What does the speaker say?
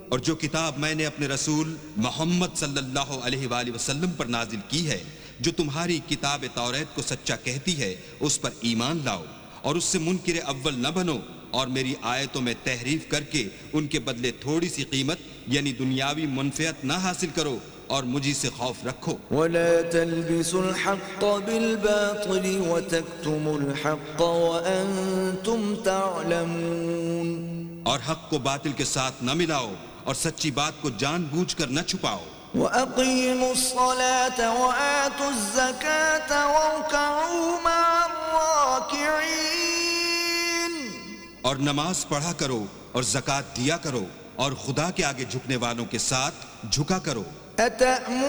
और जो किताब मैंने अपने रसूल मोहम्मद सल्लल्लाहु अलैहि वसल्लम पर नाजिल की है, जो तुम्हारी किताब तौरात को सच्चा कहती है, उस पर ईमान लाओ और उससे मुनकिर अव्वल न बनो और मेरी आयतों में तहरीफ करके उनके बदले थोड़ी सी कीमत यानी दुनियावी मुनफ़ियत न हासिल करो और मुझी से खौफ रखो। वला तल्बिसुल हक़्क़ बिल-बातिल व तक्तुमुल हक़्क़ व अंतुम तअलमून। और हक को बातिल के साथ न मिलाओ और सच्ची बात को जानबूझकर न छुपाओ। व अक़ीमुस्सलात व आतुज़्ज़कात वरकऊ मअर-राकिईन। और नमाज पढ़ा करो और ज़कात दिया करो और खुदा के आगे झुकने वालों के साथ झुका करो।